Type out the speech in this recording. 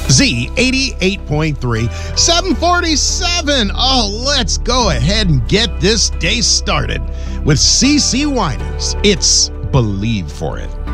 Z88.3, 747. Oh, let's go ahead and get this day started with CeCe Winans. It's Believe for It.